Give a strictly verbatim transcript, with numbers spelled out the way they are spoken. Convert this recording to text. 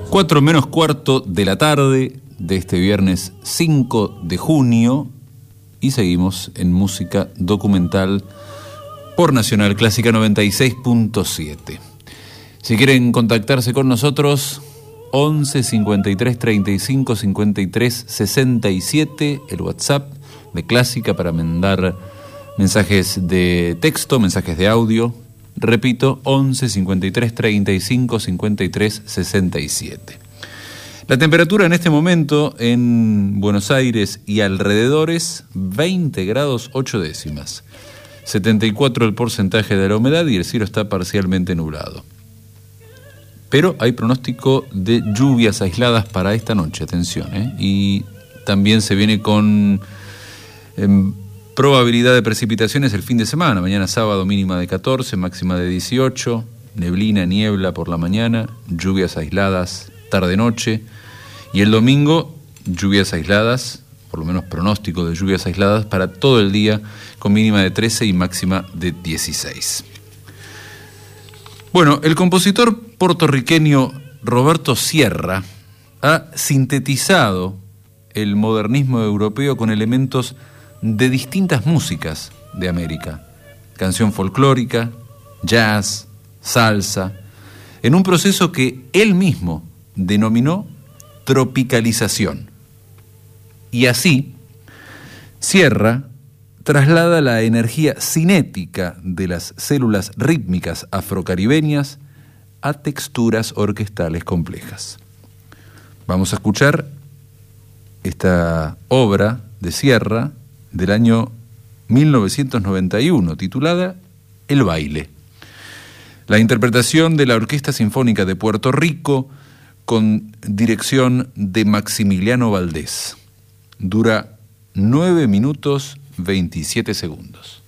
Cuatro menos cuarto de la tarde de este viernes cinco de junio y seguimos en música documental por Nacional Clásica noventa y seis punto siete. Si quieren contactarse con nosotros, once cincuenta y tres treinta y cinco cincuenta y tres sesenta y siete, el WhatsApp de Clásica para mandar mensajes de texto, mensajes de audio. Repito, once cincuenta y tres treinta y cinco cincuenta y tres sesenta y siete. La temperatura en este momento en Buenos Aires y alrededores, veinte grados ocho décimas. setenta y cuatro el porcentaje de la humedad y el cielo está parcialmente nublado. Pero hay pronóstico de lluvias aisladas para esta noche, atención, ¿eh? Y también se viene con eh, probabilidad de precipitaciones el fin de semana. Mañana sábado mínima de catorce, máxima de dieciocho, neblina, niebla por la mañana, lluvias aisladas tarde-noche. Y el domingo, lluvias aisladas, por lo menos pronóstico de lluvias aisladas para todo el día, con mínima de trece y máxima de dieciséis. Bueno, el compositor puertorriqueño Roberto Sierra ha sintetizado el modernismo europeo con elementos de distintas músicas de América, canción folclórica, jazz, salsa, en un proceso que él mismo denominó tropicalización. Y así, Sierra traslada la energía cinética de las células rítmicas afrocaribeñas a texturas orquestales complejas. Vamos a escuchar esta obra de Sierra del año mil novecientos noventa y uno, titulada El baile. La interpretación de la Orquesta Sinfónica de Puerto Rico con dirección de Maximiliano Valdés. Dura nueve minutos veintisiete segundos.